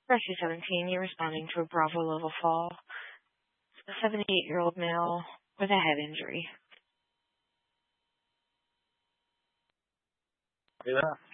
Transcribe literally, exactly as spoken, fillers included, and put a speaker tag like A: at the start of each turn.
A: Rescue seventeen, you're responding to a Bravo level fall. A seventy-eight-year-old male with a head injury.
B: Yeah.